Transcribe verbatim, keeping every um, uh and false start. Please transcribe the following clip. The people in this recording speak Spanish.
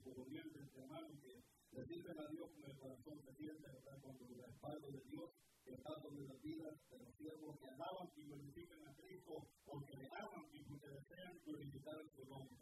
obedientes, hermanos, que le sirven a Dios con el corazón se siente, ¿verdad? Cuando el respaldo de Dios está sobre las vidas de los siervos que alaban y glorifican a Cristo, porque le aman y porque desean glorificar su nombre.